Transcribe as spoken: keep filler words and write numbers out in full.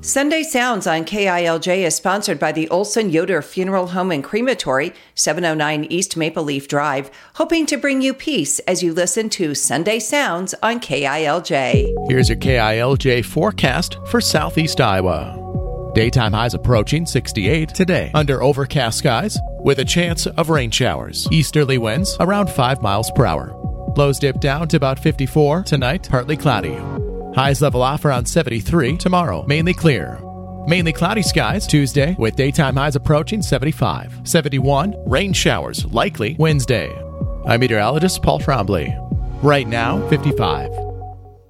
Sunday Sounds on K I L J is sponsored by the Olson Yoder Funeral Home and Crematory, seven oh nine East Maple Leaf Drive, hoping to bring you peace as you listen to Sunday Sounds on K I L J. Here's your K I L J forecast for southeast Iowa. Daytime highs approaching sixty-eight today under overcast skies with a chance of rain showers. Easterly winds around five miles per hour. Lows dip down to about fifty-four tonight, partly cloudy. Highs level off around seventy-three tomorrow, mainly clear. Mainly cloudy skies Tuesday with daytime highs approaching seventy-five. seventy-one, rain showers likely Wednesday. I'm meteorologist Paul Trombley. Right now, fifty-five.